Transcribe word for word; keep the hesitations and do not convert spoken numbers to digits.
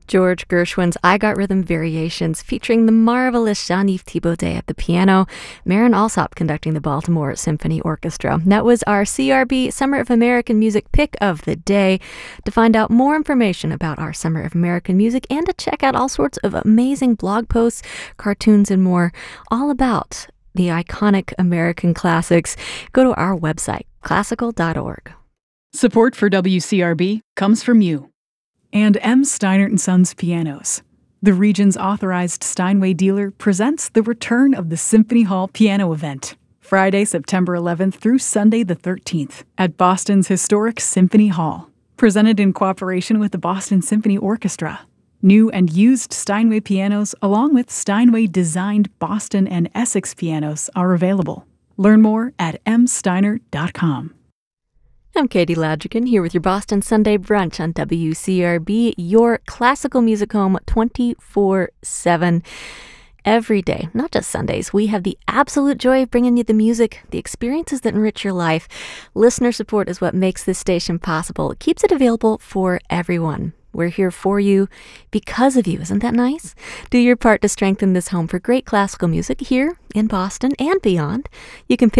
George Gershwin's I Got Rhythm Variations, featuring the marvelous Jean-Yves Thibaudet at the piano, Marin Alsop conducting the Baltimore Symphony Orchestra. That was our C R B Summer of American Music pick of the day. To find out more information about our Summer of American Music and to check out all sorts of amazing blog posts, cartoons, and more, all about the iconic American classics, go to our website, classical dot org. Support for W C R B comes from you and M. Steinert and Sons Pianos. The region's authorized Steinway dealer presents the return of the Symphony Hall Piano Event, Friday, September eleventh through Sunday the thirteenth at Boston's historic Symphony Hall. Presented in cooperation with the Boston Symphony Orchestra. New and used Steinway pianos, along with Steinway-designed Boston and Essex pianos, are available. Learn more at m steinert dot com. I'm Katie Ladrigan, here with your Boston Sunday Brunch on W C R B, your classical music home twenty-four seven. Every day, not just Sundays, we have the absolute joy of bringing you the music, the experiences that enrich your life. Listener support is what makes this station possible. It keeps it available for everyone. We're here for you because of you. Isn't that nice? Do your part to strengthen this home for great classical music here in Boston and beyond. You can pick